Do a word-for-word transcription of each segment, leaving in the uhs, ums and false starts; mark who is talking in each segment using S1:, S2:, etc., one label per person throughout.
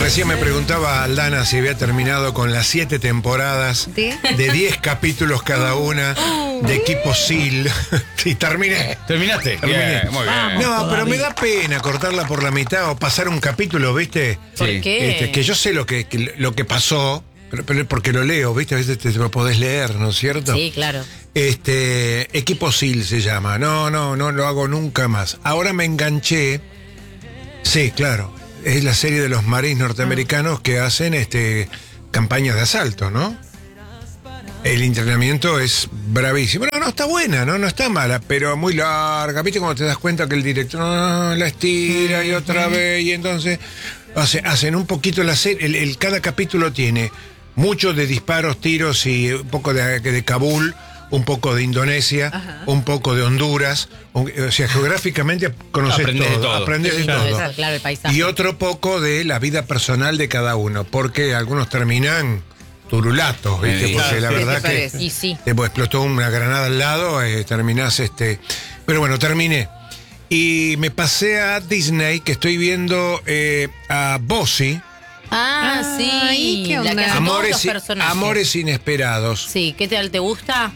S1: Recién me preguntaba Aldana si había terminado con las siete temporadas
S2: ¿De?
S1: de diez capítulos cada una de Equipo S E A L. Y terminé.
S3: ¿Terminaste?
S1: Terminé.
S3: Bien, muy bien.
S1: No, pero me da pena cortarla por la mitad o pasar un capítulo, ¿viste?
S3: Sí.
S2: ¿Por qué?
S1: Este, que yo sé lo que, que- lo que pasó, pero, pero porque lo leo, ¿viste? A veces te, te lo podés leer, ¿no es cierto?
S2: Sí, claro.
S1: Este, Equipo S E A L se llama. No, no, no lo hago nunca más. Ahora me enganché. Sí, claro. Es la serie de los marines norteamericanos que hacen este campañas de asalto, ¿no? El entrenamiento es bravísimo. No, no está buena, no, no está mala, pero muy larga. ¿Viste cuando te das cuenta que el director no, la estira y otra vez? Y entonces hace- hacen un poquito la serie. El, el- cada capítulo tiene mucho de disparos, tiros y un poco de, de Kabul, un poco de Indonesia,
S2: Ajá.
S1: un poco de Honduras. Un- o sea, geográficamente conoces
S3: Aprendés de
S1: todo,
S3: todo.
S1: aprendes de
S2: Claro,
S1: todo.
S2: eso, claro, el paisaje.
S1: Y otro poco de la vida personal de cada uno, porque algunos terminan turulatos, ¿viste?
S3: Sí,
S1: Porque
S3: claro,
S1: la
S2: sí.
S1: verdad
S2: ¿Qué te
S1: que
S2: parece? Y sí.
S1: te explotó una granada al lado, eh, terminás este. Pero bueno, terminé. Y me pasé a Disney, que estoy viendo eh, a Bossy,
S2: Ah, sí.
S4: Ay, ¿qué
S2: la que
S4: onda?
S2: hace todos
S1: Amores,
S2: los personajes.
S1: Amores Inesperados.
S2: Sí, ¿qué tal? ¿Te gusta?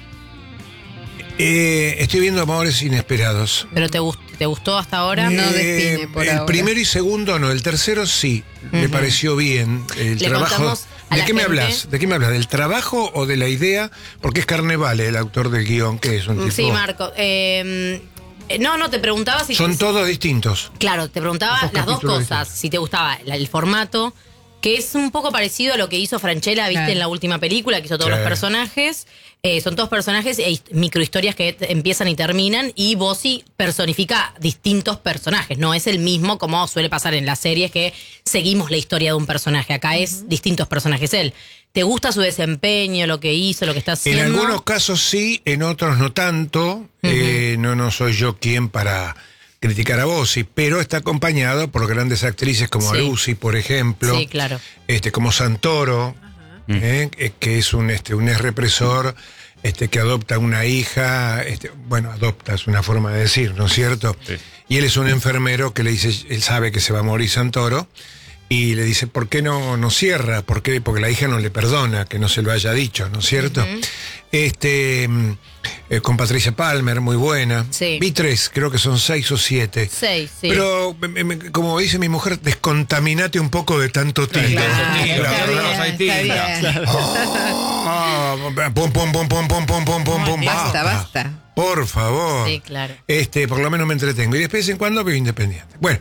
S1: Eh, estoy viendo Amores Inesperados.
S2: ¿Pero te, gust- te gustó hasta ahora?
S4: No
S1: Eh,
S4: define por
S1: el
S4: ahora.
S1: primero y segundo no, el tercero sí, me pareció bien. El
S2: Le
S1: trabajo.
S2: contamos a
S1: ¿De
S2: la
S1: qué me
S2: gente-
S1: hablas? ¿De qué me hablas? ¿Del trabajo o de la idea? Porque es Carnevale, el autor del guión, que es un tipo.
S2: Sí, Marco. Eh, eh, no, no, te preguntaba si...
S1: Son
S2: si-
S1: todos distintos.
S2: Claro, te preguntaba
S1: Esos
S2: las dos
S1: capítulos
S2: cosas. Si te gustaba la- el formato, que es un poco parecido a lo que hizo Francella, viste,
S4: Claro.
S2: en la última película, que hizo todos
S1: Sí.
S2: los personajes. Eh, son todos personajes e hist- microhistorias que t- empiezan y terminan. Y Bossy personifica distintos personajes. No es el mismo como suele pasar en las series, que seguimos la historia de un personaje. Acá es distintos personajes él. ¿Te gusta su desempeño, lo que hizo, lo que está
S1: En
S2: haciendo?
S1: algunos casos sí, en otros no tanto. Eh, no, no soy yo quien para criticar a Bossy, pero está acompañado por grandes actrices como
S2: Sí.
S1: Lucy, por ejemplo.
S2: Sí, claro.
S1: Este, como Santoro, eh, eh, que es un, este, un ex represor este, que adopta una hija, este, bueno, adopta es una forma de decir, ¿no es cierto?
S3: Sí.
S1: Y él es un enfermero que le dice, él sabe que se va a morir Santoro, y le dice, ¿por qué no, no cierra? ¿Por qué? Porque la hija no le perdona que no se lo haya dicho, ¿no es cierto? Este, mm, eh, con Patricia Palmer, muy buena.
S2: Sí.
S1: Vi tres, creo que son seis o siete.
S2: Seis, sí.
S1: Pero, me- me- como dice mi mujer, descontaminate un poco de tanto tiro.
S4: Claro,
S3: Tiro,
S4: está
S3: tiro,
S4: bien,
S3: hay
S4: está
S3: tinta.
S4: bien.
S1: Ah, pum, pum, pum, pum, pum, pum, pum, pum, pum,
S4: Basta, basta.
S1: Por favor.
S2: Sí, claro.
S1: Este, por lo menos me entretengo. Y de vez en cuando veo Independiente. Bueno.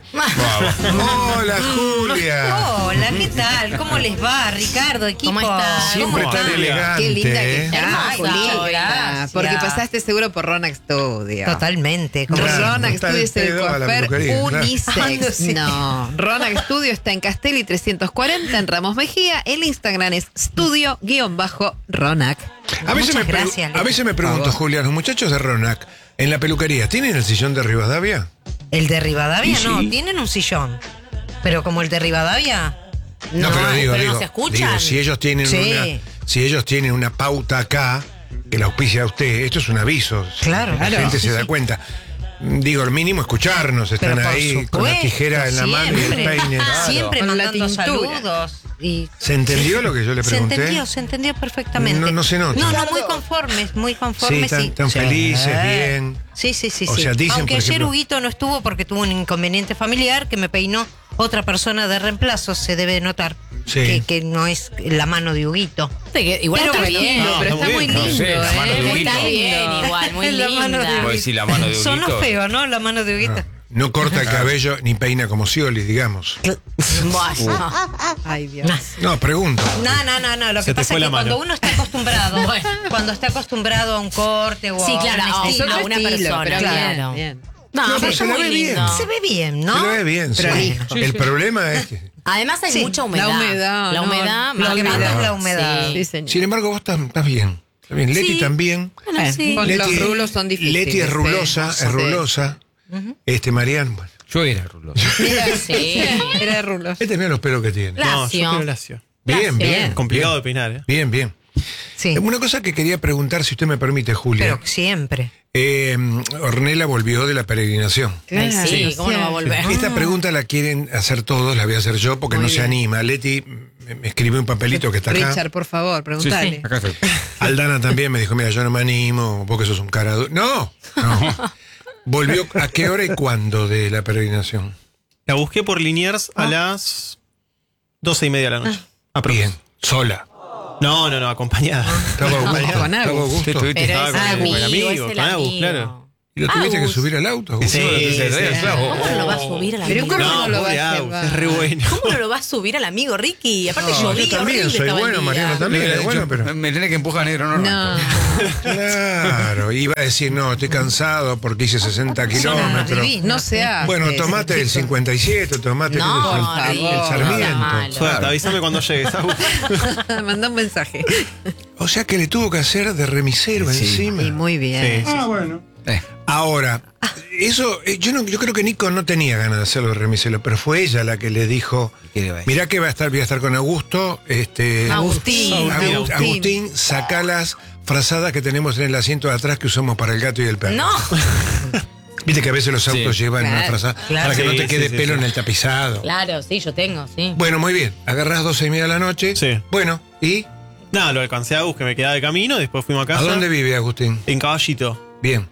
S1: Hola, Julia.
S5: Hola, ¿qué tal? ¿Cómo les va, Ricardo, equipo?
S2: ¿Cómo estás?
S1: Siempre
S5: ¿Cómo
S1: tan
S5: están?
S1: elegante.
S4: Qué linda que
S1: ¿eh?
S4: está,
S2: Hermosa
S4: Julita.
S2: hoy,
S5: gracias.
S4: Porque pasaste seguro por Ronac Studio.
S5: Totalmente. como
S1: Claro.
S4: Ronac
S1: Está
S4: Studio
S1: el
S4: es el
S1: pedo a la
S4: coafer
S1: peluquería, claro.
S4: unisex.
S5: Sí.
S4: No, Ronac Studio está en Castelli trescientos cuarenta en Ramos Mejía. El Instagram es estudio-ronac.
S1: A veces, me
S5: Muchas
S1: pregu-
S5: gracias,
S1: a veces me pregunto,
S4: favor.
S1: Julia, los muchachos de Ronac, en la peluquería, ¿tienen el sillón de Rivadavia?
S5: El de Rivadavia
S1: Y
S5: no,
S1: sí.
S5: tienen un sillón. Pero como el de Rivadavia,
S2: No,
S1: pero digo,
S2: pero
S1: digo,
S2: no se escuchan.
S1: digo, si ellos tienen
S5: Sí.
S1: una, si ellos tienen una pauta acá, que la auspicia a usted, esto es un aviso.
S5: Claro,
S1: la
S5: claro.
S1: gente
S5: Sí,
S1: se da
S5: sí.
S1: cuenta. Digo, el mínimo escucharnos, están
S5: pero por
S1: ahí
S5: supuesto,
S1: con la tijera en la mano y el
S5: siempre,
S1: peine.
S5: siempre
S4: Con la
S5: mandando
S4: tintura.
S5: saludos. Y
S1: ¿Se entendió lo que yo le
S5: se
S1: pregunté?
S5: entendió, se entendió perfectamente.
S1: No- no se nota.
S5: No, no, muy conformes, muy
S1: Sí,
S5: conformes.
S1: están,
S5: sí.
S1: están
S5: Sí.
S1: felices, bien.
S5: Sí, sí, sí.
S1: O
S5: sí.
S1: sea, dicen,
S5: Aunque
S1: por
S5: ayer
S1: ejemplo-
S5: Huguito no estuvo porque tuvo un inconveniente familiar que me peinó otra persona de reemplazo, se debe notar.
S1: Sí.
S5: Que, que no es la mano de Huguito.
S2: Sí, que igual
S4: Pero
S2: está
S4: bueno,
S2: bien.
S4: no, pero
S3: está
S4: está
S3: muy
S4: muy
S3: bien.
S4: lindo,
S3: No sé, la mano de
S4: ¿eh? Muy
S3: Huguito.
S2: Está bien,
S4: lindo.
S2: igual, muy
S5: La mano de
S2: linda.
S3: Voy a decir la mano de Huguito.
S5: Sonó feo, ¿no? La mano de Huguito.
S1: No corta el cabello ni peina como Scioli, digamos.
S2: Bueno.
S4: Ay, Dios.
S1: No, pregunto.
S5: No, no, no, no. Lo
S3: Se
S5: que
S3: te
S5: pasa
S3: fue
S5: es
S3: la
S5: que cuando
S3: mano.
S5: uno está acostumbrado,
S2: Bueno.
S5: cuando está acostumbrado a un corte o
S2: Sí,
S5: a
S2: claro,
S5: un
S2: a
S5: estilo,
S2: una-
S4: otro
S2: una
S4: estilo,
S2: persona,
S4: pero
S2: claro.
S4: bien, bien.
S2: No,
S1: No,
S2: pero
S1: pero
S2: está
S1: se la
S2: muy
S1: ve bien.
S2: lindo.
S5: se ve bien, ¿no?
S1: Se lo ve bien, sí.
S4: Prolijo.
S1: El problema es que,
S2: Además hay
S5: Sí,
S2: mucha humedad.
S4: la humedad,
S2: La
S4: no,
S2: humedad.
S5: Lo
S2: más
S5: que
S2: que
S5: manda
S2: nada.
S5: es la humedad.
S2: Sí.
S4: Sí, señor.
S1: sin embargo, vos estás, estás bien. Estás bien. Leti
S2: Sí.
S1: también.
S2: Bueno,
S4: Eh,
S2: sí.
S4: con
S1: Leti-
S4: los rulos son difíciles.
S1: Leti es rulosa,
S4: sí.
S1: es rulosa. Este, Marian, bueno.
S3: Yo era ruloso.
S2: Sí.
S4: Era de rulos.
S1: Este mira los pelos que tiene.
S2: Lacio.
S6: No, yo quiero lacio.
S1: Bien,
S2: Lacio.
S1: bien.
S6: Complicado de peinar, ¿eh?
S1: Bien, bien.
S5: Sí,
S1: Una cosa que quería preguntar, si usted me permite, Julia.
S5: pero siempre.
S1: Eh, Ornella volvió de la peregrinación.
S2: Ay,
S4: Claro,
S2: sí,
S4: o
S2: ¿cómo no
S4: sea,
S2: va a volver?
S1: Esta pregunta la quieren hacer todos, la voy a hacer yo porque
S4: Muy
S1: no se
S4: bien.
S1: anima. Leti me, me escribió un papelito que está acá.
S4: Richard, por favor, preguntale.
S3: Acá estoy.
S1: Aldana también me dijo, mira, yo no me animo, vos que sos un cara duro. No, no. ¿Volvió a qué hora y cuándo de la peregrinación?
S6: La busqué por Liniers a las doce y media de la noche. Aprox.
S1: Bien, sola.
S6: No, no, no, acompañada.
S1: Estaba Augusto.
S4: Con
S1: Estaba
S4: Agus.
S1: Augusto.
S3: Sí, tuviste-
S2: Pero
S6: Estaba
S2: es
S6: con el-
S2: amigo,
S6: con el amigo,
S2: es el
S6: con Agus,
S2: amigo.
S6: claro.
S1: ¿Y lo tuviste que
S2: Agus.
S1: subir al auto? Augusto?
S6: Sí, sí, sí.
S2: ¿Cómo no lo va a subir al
S4: Pero
S2: amigo?
S4: ¿cómo no
S6: No,
S4: lo va
S6: pobre
S4: a
S6: Agus,
S4: llevar?
S6: es re bueno.
S2: ¿Cómo no lo va a subir al amigo Ricky? Aparte
S1: No,
S2: llovía
S1: yo también
S2: horrible
S1: soy
S2: estaba el
S1: bueno,
S2: día.
S1: Mariano también.
S3: Le-
S1: es
S3: le-
S1: bueno,
S3: yo-
S1: pero-
S3: Me tenés que empujar negro, no,
S4: No.
S1: Claro, iba a decir, no, estoy cansado porque hice sesenta kilómetros.
S5: divino.
S4: No se hace.
S1: Bueno, tomate el
S4: chico.
S1: cincuenta y siete, tomate
S2: No,
S1: el,
S4: por
S1: el
S4: favor.
S1: Sarmiento.
S2: Malo.
S6: Suerte, avísame cuando llegues, Agus.
S4: Mandá un mensaje.
S1: O sea que le tuvo que hacer de remisero
S3: Sí.
S1: encima.
S4: Y muy bien.
S6: Sí, sí.
S3: Eh,
S1: Ahora, eso, eh, yo no, yo creo que Nico no tenía ganas de hacerlo de remisero, pero fue ella la que le dijo,
S3: ¿qué le va a decir?
S1: mirá que va a estar, voy a estar con Augusto, este
S2: Agustín.
S1: Agustín,
S4: Agustín.
S1: Agustín, sacá las frazadas que tenemos en el asiento de atrás que usamos para el gato y el perro.
S2: No,
S1: Viste que a veces los autos
S3: Sí.
S1: llevan
S4: Claro.
S1: una frazada
S6: Claro.
S1: para que no
S6: Sí,
S1: te quede
S6: sí, sí,
S1: pelo
S6: sí.
S1: en el tapizado.
S2: claro, sí, yo tengo, sí.
S1: Bueno, muy bien. Agarrás doce y media de la noche.
S6: Sí.
S1: Bueno, ¿y
S6: Nada, lo alcancé a Agus, que me quedaba de camino, después fuimos a casa.
S1: a dónde vive Agustín?
S6: En Caballito.
S1: Bien.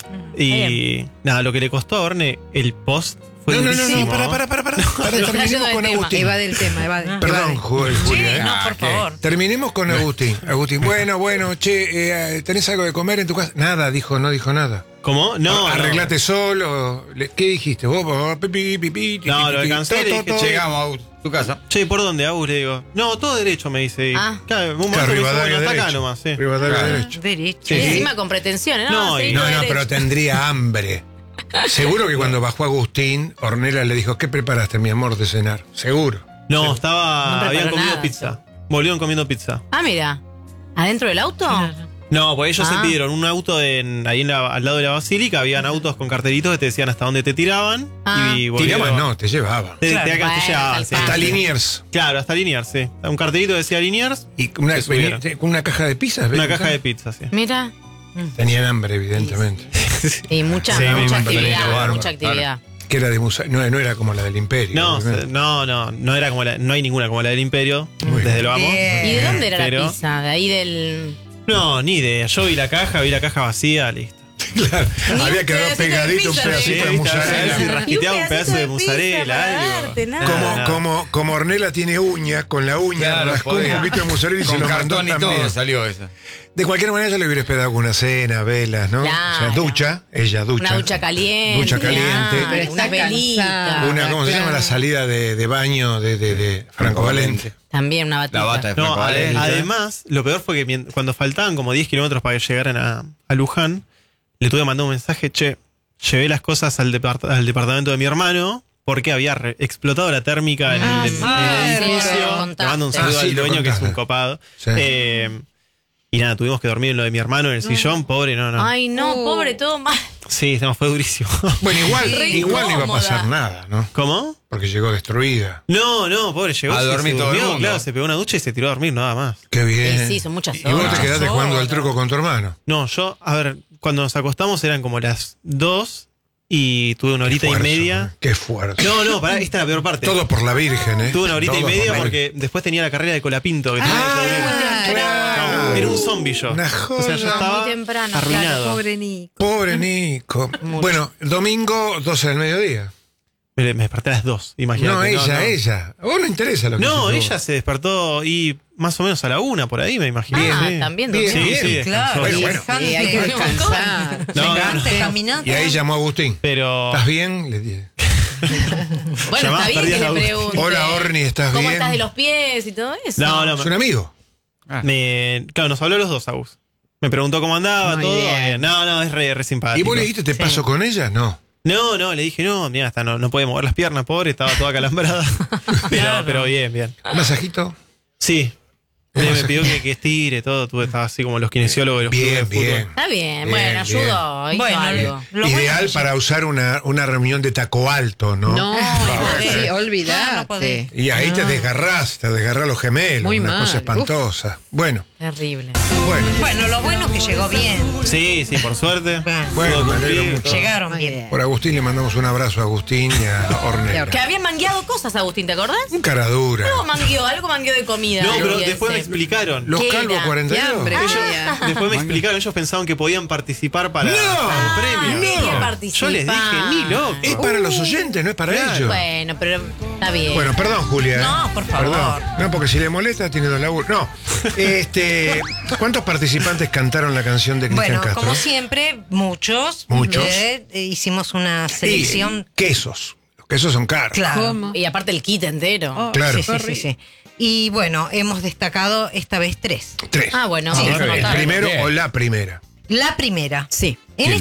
S6: Y nada, lo que le costó a Orne el post fue
S1: No, no, no,
S6: durísimo.
S1: no, para, para, para, para. Para,
S2: Yendo
S1: terminemos
S2: del
S1: con
S2: tema.
S1: Agustín.
S4: Eva del tema, Eva del
S1: Perdón, Ju- Julia. ¿eh?
S5: no, por
S3: Ah, ¿qué?
S5: favor.
S1: Terminemos con Agustín. Agustín, bueno, bueno, che, eh, ¿tenés algo de comer en tu casa? Nada, dijo, no dijo nada.
S6: ¿Cómo? No,
S1: Arreglate solo. Le- ¿Qué dijiste? Vos, vos, pipi, pipi, ti,
S6: No,
S1: ti,
S6: lo
S1: ti,
S6: alcancé,
S1: to,
S6: le
S1: to,
S6: dije,
S1: to.
S6: che,
S3: Llegamos a tu casa.
S6: no. Che, ¿por dónde, Agus? Le digo. No, todo derecho, me dice. Y,
S2: Ah.
S6: Claro, un momento
S1: Claro,
S6: me dice,
S1: Rivadavia
S6: bueno, hasta acá
S1: derecho.
S6: nomás, sí.
S1: Rivadavia
S3: Claro.
S1: derecho.
S5: Derecho.
S6: Sí,
S2: Y
S6: sí.
S2: encima con pretensiones, ¿no?
S6: No,
S2: Sí,
S6: y-
S1: No, no,
S2: derecho.
S1: pero tendría hambre. Seguro que cuando bajó Agustín, Ornella le dijo, ¿qué preparaste, mi amor, de cenar? Seguro.
S6: No,
S2: No
S6: estaba.
S2: preparó
S6: habían comido
S2: nada,
S6: pizza. Volvieron comiendo pizza.
S2: Ah, mira. ¿Adentro del auto?
S6: No, pues ellos
S2: Ah.
S6: se pidieron un auto en, ahí en la- al lado de la basílica. Habían autos con cartelitos que te decían hasta dónde te tiraban.
S2: Ah.
S6: Y volvieron.
S1: Tiraban, no, te llevaban.
S6: Te,
S5: Claro.
S6: te acá te
S2: Bueno,
S6: llevaban,
S2: tal
S6: sí.
S2: cual.
S1: Hasta
S2: Ah.
S1: Liniers.
S6: Claro, hasta Liniers, sí. Un cartelito decía Liniers.
S1: Y una,
S6: Se subieron.
S1: venía- con una caja de pizzas.
S6: Una
S1: ¿ves?
S6: caja de pizza, sí.
S2: Mira.
S1: Tenían hambre, evidentemente.
S2: Y mucha,
S6: Sí, me
S2: mucha
S6: imagino.
S2: actividad,
S1: Bárbaro,
S2: mucha actividad.
S1: Que era de Musa, no, no era como la del Imperio.
S6: No,
S1: obviamente.
S6: se- no, no, no era como la, no hay ninguna como la del Imperio.
S1: Muy
S6: desde
S1: bien.
S6: lo vamos.
S5: Bien.
S2: ¿Y de dónde era
S6: Pero-
S2: la pizza? De ahí del.
S6: No, ni idea. Yo vi la caja, vi la caja vacía, listo.
S1: Claro,
S2: Ni
S1: había
S2: un
S1: quedado
S2: pedacito de
S1: pegadito un
S2: pizza,
S1: pedacito
S2: sí,
S1: de
S6: ¿viste?
S1: mozzarella.
S6: Sí, rasqueteaba un pedazo de
S2: pizza
S6: mozzarella,
S2: para
S6: algo.
S2: darte, nada.
S1: Como,
S6: no.
S1: como, como Ornella tiene uña, con la uña
S3: Claro,
S1: rascó
S3: podía.
S1: un poquito de mozzarella y se
S3: Con
S1: lo mandó
S3: cartón y
S1: también.
S3: todo salió esa.
S1: De cualquier manera, yo le hubiera esperado una cena, velas, ¿no?
S2: Claro.
S1: O sea, ducha, ella ducha.
S2: Una ducha caliente.
S1: Ducha caliente.
S2: claro,
S4: Pero está
S2: una velita.
S4: cansada.
S1: Una, ¿cómo se
S4: Claro.
S1: llama? La salida de, de baño de, de, de Franco Valente.
S2: También una batita.
S3: La bata de Franco
S6: No, ade-
S3: Valente.
S6: además, lo peor fue que mien- cuando faltaban como diez kilómetros para que llegaran a, a Luján, le tuve que mandar un mensaje, che, llevé las cosas al, depart- al departamento de mi hermano porque había re- explotado la térmica en,
S2: Ah,
S6: el, en
S2: sí,
S6: el
S2: sí,
S6: edificio.
S2: lo contaste.
S6: Le mando un saludo
S1: Ah, sí,
S6: al
S1: lo
S6: dueño, que es un
S1: contaste.
S6: copado.
S1: Sí.
S6: Eh, y nada, tuvimos que dormir en lo de mi hermano en el sillón, pobre, no, no.
S2: Ay, no,
S4: Uh.
S2: pobre, todo mal.
S6: Sí, no, fue durísimo.
S1: Bueno, igual,
S2: Re
S1: igual no iba a
S2: incómoda.
S1: pasar nada, ¿no?
S6: ¿Cómo?
S1: Porque llegó destruida.
S6: No, no, pobre, llegó.
S3: A
S6: se-
S3: dormir
S6: se
S3: todo el
S6: durmió,
S3: mundo.
S6: Claro, se pegó una ducha y se tiró a dormir, nada más.
S1: Qué bien.
S2: Sí, sí, son muchas
S1: Y vos
S2: horas.
S1: te quedaste
S2: Muchas
S1: jugando al
S2: horas.
S1: truco con tu hermano.
S6: No, yo, a ver, cuando nos acostamos eran como las dos y tuve una horita
S1: Qué
S6: y
S1: esfuerzo,
S6: media.
S1: ¿eh? Qué esfuerzo.
S6: No, no, pará, esta es la peor parte.
S1: Todo por la Virgen, ¿eh?
S6: Tuve una horita
S1: Todo
S6: y
S1: por
S6: media
S1: la
S6: porque después tenía la carrera de Colapinto. Que tenía que
S4: Ah,
S6: cubrir.
S4: claro.
S6: No, era un zombie yo.
S1: Una
S6: O sea, yo
S1: joda.
S6: estaba
S2: Muy temprano,
S6: arruinado.
S4: Pobre Nico.
S1: Pobre Nico. Bueno, domingo, doce del mediodía.
S6: Me, me desperté a las dos, imagínate.
S1: No, ella,
S6: no.
S1: ella. ¿A vos no interesa lo que
S6: No,
S1: hiciste
S6: ella
S1: vos?
S6: se despertó y más o menos a la una por ahí, me imagino.
S2: Ah,
S6: Sí.
S2: también
S1: Bien,
S2: dormí.
S6: Sí, sí,
S5: Claro,
S1: Bueno,
S5: y
S1: bueno.
S5: dejante-
S4: Sí, hay que descansar.
S6: No, no,
S5: dejante
S6: no.
S5: caminando.
S1: Y ahí llamó a Agustín.
S6: Pero.
S1: ¿Estás bien? Le dije.
S2: Bueno,
S6: Llamás
S2: está bien que
S6: perdidas
S2: le
S6: a-
S2: pregunte.
S1: Hola, Orni, ¿estás
S2: ¿Cómo
S1: bien?
S2: estás de los pies y todo eso?
S6: No, no,
S1: Es un amigo.
S3: Ah.
S6: me, claro, nos habló los dos, Agus. Me preguntó cómo andaba,
S4: Muy
S6: todo.
S4: bien.
S6: eh, No, no, es re, re simpático.
S1: ¿Y vos le dijiste te paso con ella? No.
S6: No, no, le dije, no, mira, hasta no, no puede mover las piernas, pobre, estaba toda calambrada. pero, pero bien, bien.
S1: ¿Un masajito?
S6: Sí, Me, me pidió que, que estire todo, tú estabas así como los kinesiólogos de los
S1: Bien,
S6: clubes de fútbol.
S1: bien.
S2: Está bien,
S1: Bien,
S2: bueno,
S1: bien.
S2: ayudó, hizo
S5: Bueno,
S2: algo.
S5: Lo
S1: Ideal
S5: bueno que
S1: para usar una, una reunión de taco alto, ¿no?
S4: No,
S1: Por
S4: sí,
S1: favor.
S5: No,
S4: olvidate.
S5: no podés.
S1: Y ahí te desgarrás, te desgarrás los gemelos.
S4: Muy
S1: una
S4: mal,
S1: cosa espantosa. Bueno,
S2: Terrible.
S1: bueno.
S5: Bueno, lo bueno es que llegó bien.
S6: Sí, sí, por suerte.
S5: Bueno,
S1: Bueno,
S6: Todo
S1: me alegro
S6: cumplido,
S1: mucho.
S6: todo.
S5: llegaron
S4: Muy
S5: bien.
S4: bien.
S1: Por Agustín le mandamos un abrazo a Agustín y a Ornella.
S2: Que había mangueado cosas, Agustín, ¿te acordás?
S1: Un cara dura.
S2: Algo mangueó, algo mangueó de comida.
S6: No, pero
S2: Y
S6: después me
S2: ese.
S6: explicaron.
S1: Los
S2: ¿Qué
S1: calvos
S2: era?
S1: cuarenta y
S4: Qué
S1: dos.
S4: hambre,
S6: Ellos-
S4: María.
S6: después me explicaron, ellos pensaban que podían participar para,
S1: No.
S6: para el premio.
S2: Quería
S1: No.
S2: participar.
S6: Yo les dije, ni loco.
S1: Es para los oyentes, no es para
S6: Claro.
S1: ellos.
S2: Bueno, pero está bien.
S1: Bueno, perdón, Julia. ¿eh?
S5: No, por favor.
S1: Perdón. No, porque si le molesta, tiene dos laburos. No. Este, ¿cuántos participantes cantaron la canción de Cristian
S5: Bueno,
S1: Castro?
S5: como siempre, muchos.
S1: Muchos.
S5: Eh, eh, hicimos una
S1: Y
S5: selección.
S1: quesos. Los quesos son caros.
S5: Claro.
S4: ¿Cómo?
S2: Y aparte el kit entero.
S4: Oh,
S1: Claro.
S5: Sí, sí, sí, sí. Y bueno, hemos destacado esta vez tres.
S1: Tres.
S2: Ah, bueno,
S1: Sí,
S2: vamos a
S1: el
S2: anotar.
S1: primero
S3: Bien.
S1: o la primera.
S5: La primera.
S2: Sí.
S5: En